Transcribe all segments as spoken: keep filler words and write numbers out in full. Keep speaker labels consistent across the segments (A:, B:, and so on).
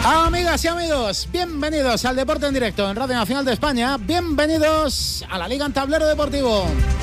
A: Amigas y amigos, bienvenidos al Deporte en Directo en Radio Nacional de España. Bienvenidos a la Liga en Tablero Deportivo.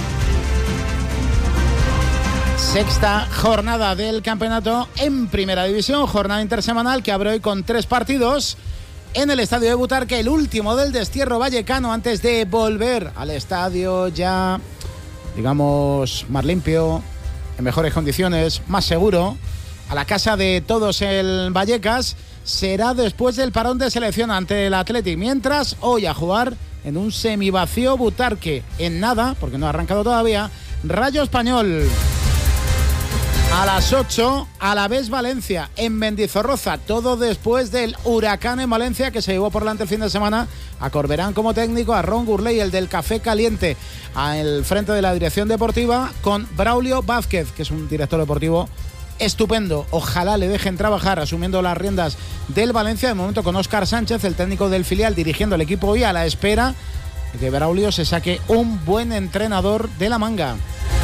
A: Sexta jornada del campeonato en Primera División, jornada intersemanal que abre hoy con tres partidos en el estadio de Butarque, el último del destierro vallecano antes de volver al estadio ya, digamos, más limpio, en mejores condiciones, más seguro, a la casa de todos el Vallecas. Será después del parón de selección ante el Athletic, mientras hoy a jugar en un semivacío Butarque, en nada, porque no ha arrancado todavía, Rayo Español. A las ocho, Alavés Valencia en Mendizorroza, todo después del huracán en Valencia que se llevó por delante el fin de semana a Corberán como técnico, a Ron Gurley, el del Café Caliente, al frente de la dirección deportiva, con Braulio Vázquez, que es un director deportivo estupendo. Ojalá le dejen trabajar asumiendo las riendas del Valencia, de momento con Óscar Sánchez, el técnico del filial, dirigiendo el equipo hoy a la espera de que Braulio se saque un buen entrenador de la manga.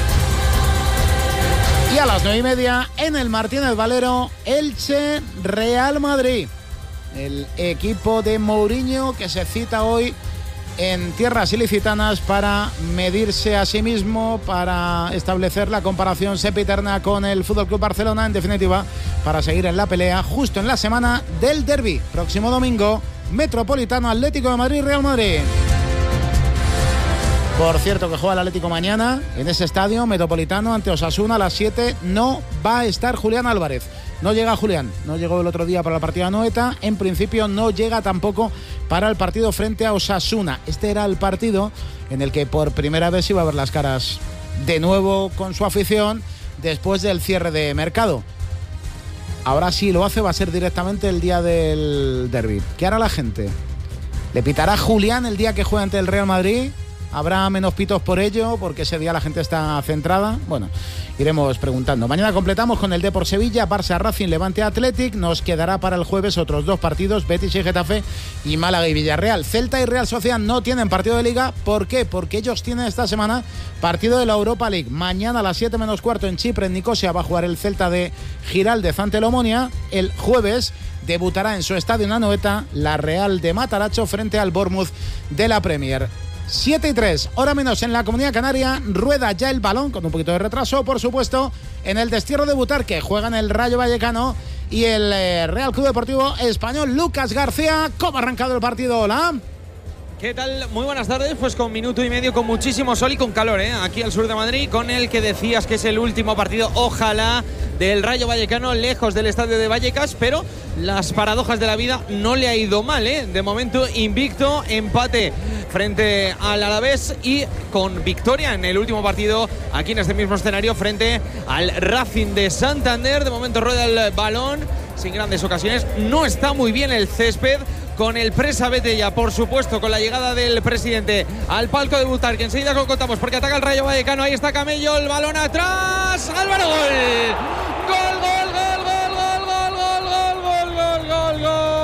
A: Y a las nueve y media en el Martínez Valero, Elche Real Madrid, el equipo de Mourinho que se cita hoy en tierras ilicitanas para medirse a sí mismo, para establecer la comparación sempiterna con el F C Barcelona, en definitiva, para seguir en la pelea justo en la semana del derbi. Próximo domingo, Metropolitano, Atlético de Madrid, Real Madrid. Por cierto, que juega el Atlético mañana en ese estadio Metropolitano ante Osasuna a las siete. No va a estar Julián Álvarez. No llega Julián. No llegó el otro día para la partida de Anoeta. En principio no llega tampoco para el partido frente a Osasuna. Este era el partido en el que por primera vez iba a ver las caras de nuevo con su afición después del cierre de mercado. Ahora sí lo hace, va a ser directamente el día del derbi. ¿Qué hará la gente? ¿Le pitará Julián el día que juegue ante el Real Madrid? ¿Habrá menos pitos por ello? Porque ese día la gente está centrada. Bueno, iremos preguntando. Mañana completamos con el Depor Sevilla, Barça Racing, Levante Athletic. Nos quedará para el jueves otros dos partidos, Betis y Getafe, y Málaga y Villarreal. Celta y Real Sociedad no tienen partido de Liga. ¿Por qué? Porque ellos tienen esta semana partido de la Europa League. Mañana a las siete menos cuarto en Chipre, en Nicosia, va a jugar el Celta de Giraldez ante el Omonia. El jueves debutará en su estadio en Anoeta la Real de Mataracho frente al Bournemouth de la Premier. siete y tres, hora menos en la Comunidad Canaria. Rueda ya el balón, con un poquito de retraso, por supuesto, en el destierro de Butarque. Juegan el Rayo Vallecano y el eh, Real Club Deportivo Español. Lucas García, ¿cómo ha arrancado el partido? Hola.
B: ¿Qué tal? Muy buenas tardes. Pues con minuto y medio, con muchísimo sol y con calor, ¿eh? Aquí al sur de Madrid, con el que decías que es el último partido, ojalá, del Rayo Vallecano, lejos del estadio de Vallecas, pero las paradojas de la vida no le ha ido mal, ¿eh? De momento invicto, empate frente al Alavés y con victoria en el último partido aquí en este mismo escenario frente al Racing de Santander. De momento rueda el balón sin grandes ocasiones, no está muy bien el césped, con el Presa Betella, por supuesto, con la llegada del presidente al palco de Butarque. Enseguida lo contamos porque ataca el Rayo Vallecano. Ahí está Camello, el balón atrás. Álvaro, gol. Gol, gol, gol, gol, gol, gol, gol, gol, gol, gol,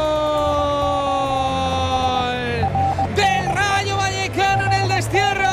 B: gol. Del Rayo Vallecano en el destierro.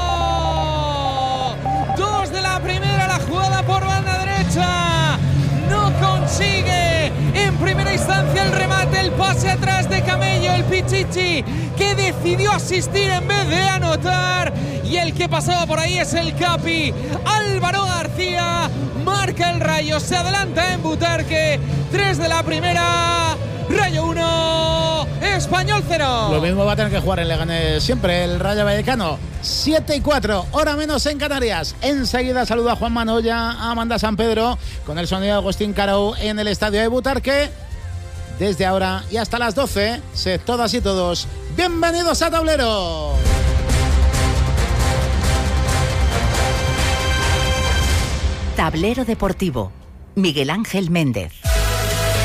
B: Dos de la primera, la jugada por banda derecha. No consigue en primera instancia el remate, el pase atrás de Camello, el Pichichi, que decidió asistir en vez de anotar, y el que pasaba por ahí es el Capi, Álvaro García. Marca el Rayo, se adelanta en Butarque, tres de la primera, Rayo uno, Español cero.
A: Lo mismo va a tener que jugar en Leganés siempre el Rayo Vallecano. siete y cuatro, hora menos en Canarias. Enseguida saluda a Juan Manoya, a Amanda San Pedro, con el sonido de Agustín Carau en el estadio de Butarque. Desde ahora y hasta las doce, sed todas y todos bienvenidos a Tablero.
C: Tablero Deportivo, Miguel Ángel Méndez.